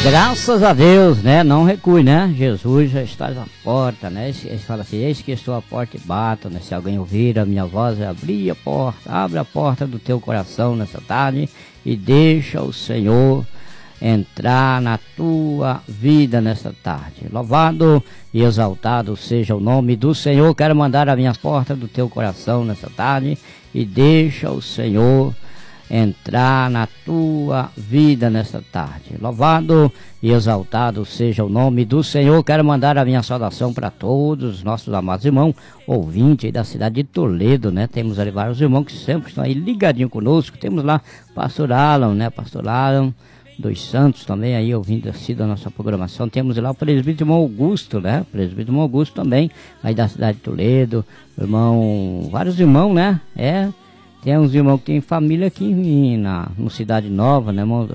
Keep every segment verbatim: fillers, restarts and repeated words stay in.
Graças a Deus, né? Não recue, né? Jesus já está à porta, né? Ele fala assim: eis que estou à porta e bato, né? Se alguém ouvir a minha voz, abrir a porta, abre a porta do teu coração nessa tarde e deixa o Senhor entrar na tua vida nessa tarde. Louvado e exaltado seja o nome do Senhor. Quero mandar a minha porta do teu coração nessa tarde e deixa o Senhor entrar na tua vida nesta tarde. Louvado e exaltado seja o nome do Senhor. Quero mandar a minha saudação para todos os nossos amados irmãos ouvintes aí da cidade de Toledo, né? Temos ali vários irmãos que sempre estão aí ligadinhos conosco. Temos lá Pastor Alan, né? Pastor Alan dos Santos também aí ouvindo assim da nossa programação. Temos lá o presbítero irmão Augusto, né? O presbítero irmão Augusto também aí da cidade de Toledo. Irmão, vários irmãos, né? É. Tem uns irmãos que tem família aqui na, na Cidade Nova, né, irmão?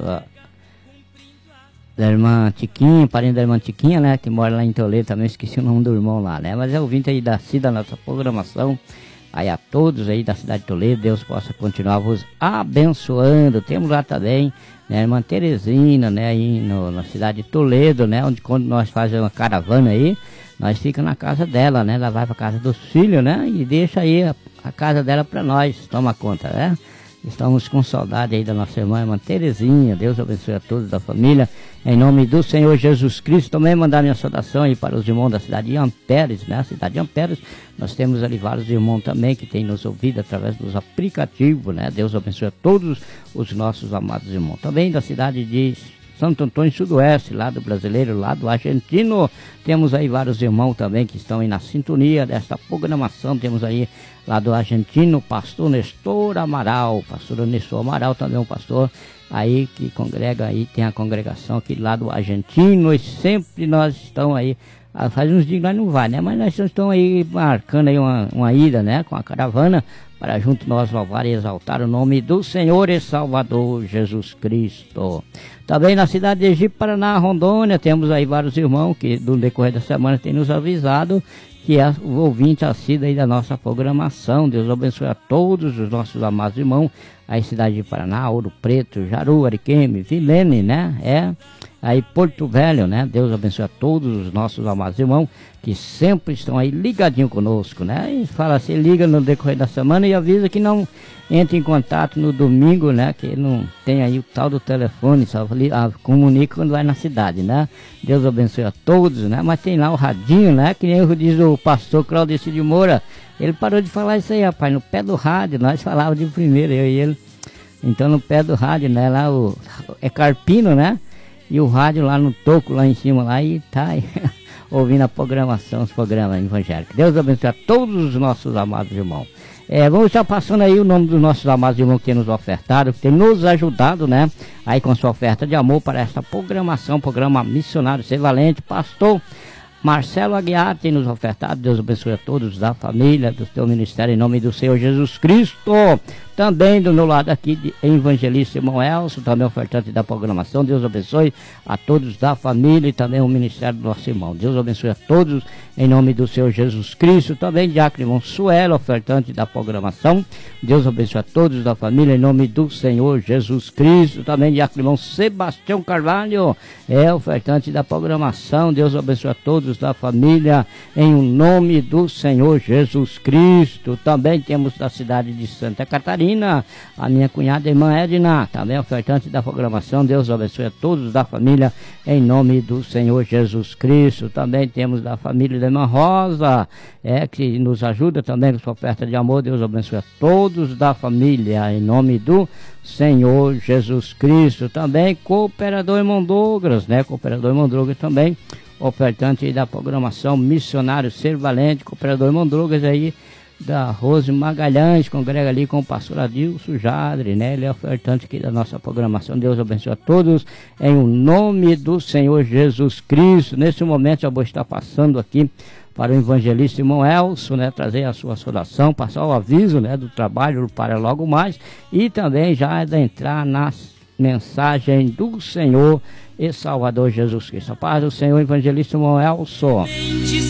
Da irmã Tiquinha, parente da irmã Tiquinha, né? Que mora lá em Toledo também, esqueci o nome do irmão lá, né? Mas é ouvinte aí da da nossa programação. Aí a todos aí da cidade de Toledo, Deus possa continuar vos abençoando. Temos lá também, né, a irmã Teresina, né? Aí no, na cidade de Toledo, né? Onde quando nós fazemos uma caravana aí, nós ficamos na casa dela, né? Ela vai para casa dos filhos, né? E deixa aí a, a casa dela para nós, toma conta, né? Estamos com saudade aí da nossa irmã, irmã Terezinha. Deus abençoe a todos da família. Em nome do Senhor Jesus Cristo, também mandar minha saudação aí para os irmãos da cidade de Ampères, né? A cidade de Ampères, nós temos ali vários irmãos também que têm nos ouvido através dos aplicativos, né? Deus abençoe a todos os nossos amados irmãos. Também da cidade de Santo Antônio Sudoeste, lá do brasileiro, lá do argentino. Temos aí vários irmãos também que estão aí na sintonia desta programação. Temos aí lá do argentino, pastor Nestor Amaral. Pastor Nestor Amaral também é um pastor aí que congrega aí, tem a congregação aqui lá do argentino. E sempre nós estamos aí, faz uns dias que nós não vai, né? Mas nós estamos aí marcando aí uma, uma ida, né? Com a caravana, para junto nós louvar e exaltar o nome do Senhor e Salvador Jesus Cristo. Também na cidade de Ji-Paraná, Rondônia, temos aí vários irmãos que no decorrer da semana têm nos avisado que é o ouvinte assíduo aí da nossa programação. Deus abençoe a todos os nossos amados irmãos aí cidade de Paraná, Ouro Preto, Jaru, Ariquemes, Vilene, né? É aí Porto Velho, né? Deus abençoe a todos os nossos amados irmãos que sempre estão aí ligadinhos conosco, né? E fala assim, liga no decorrer da semana e avisa que não entre em contato no domingo, né? Que não tem aí o tal do telefone, só ah, comunica quando vai na cidade, né? Deus abençoe a todos, né? Mas tem lá o radinho, né? Que nem diz o pastor Claudeci de Moura. Ele parou de falar isso aí, rapaz, no pé do rádio. Nós falávamos de primeiro, eu e ele. Então no pé do rádio, né? Lá o é Carpino, né? E o rádio lá no toco, lá em cima, lá, e tá aí, ouvindo a programação, os programas evangélicos. Deus abençoe a todos os nossos amados irmãos. É, vamos estar passando aí o nome dos nossos amados irmãos que têm nos ofertado, que têm nos ajudado, né? Aí com sua oferta de amor para esta programação, programa Missionário Ser Valente. Pastor Marcelo Aguiar tem nos ofertado. Deus abençoe a todos da família, do teu ministério, em nome do Senhor Jesus Cristo. Também do meu lado aqui, de evangelista irmão Elcio, também ofertante da programação. Deus abençoe a todos da família e também o ministério do nosso irmão. Deus abençoe a todos em nome do Senhor Jesus Cristo. Também diácono irmão Suelo, ofertante da programação. Deus abençoe a todos da família em nome do Senhor Jesus Cristo. Também diácono irmão Sebastião Carvalho, é ofertante da programação. Deus abençoe a todos da família em nome do Senhor Jesus Cristo. Também temos da cidade de Santa Catarina a minha cunhada, a irmã Edna, também ofertante da programação. Deus abençoe a todos da família em nome do Senhor Jesus Cristo. Também temos da família da irmã Rosa, é, que nos ajuda também com sua oferta de amor. Deus abençoe a todos da família em nome do Senhor Jesus Cristo. Também cooperador irmão Douglas, né? Cooperador irmão Douglas também ofertante da programação Missionário Ser Valente. Cooperador irmão Douglas aí da Rose Magalhães, congrega ali com o pastor Adilson Jadre, né? Ele é ofertante aqui da nossa programação. Deus abençoe a todos em o nome do Senhor Jesus Cristo. Nesse momento eu vou estar passando aqui para o evangelista irmão Elcio, né? Trazer a sua saudação, passar o aviso, né? Do trabalho para logo mais e também já entrar na mensagem do Senhor e Salvador Jesus Cristo. A paz do Senhor, evangelista irmão Elcio.